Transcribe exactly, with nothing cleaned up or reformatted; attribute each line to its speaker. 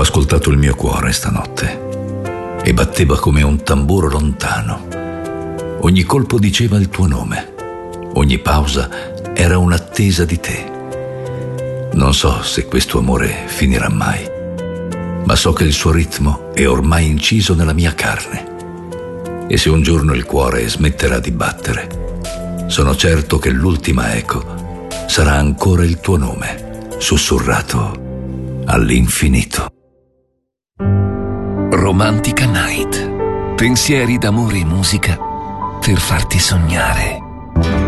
Speaker 1: ascoltato il mio cuore stanotte e batteva come un tamburo lontano. Ogni colpo diceva il tuo nome, ogni pausa era un'attesa di te. Non so se questo amore finirà mai, ma so che il suo ritmo è ormai inciso nella mia carne. E se un giorno il cuore smetterà di battere, sono certo che l'ultima eco sarà ancora il tuo nome, sussurrato all'infinito.
Speaker 2: Romantica Night. Pensieri d'amore e musica per farti sognare.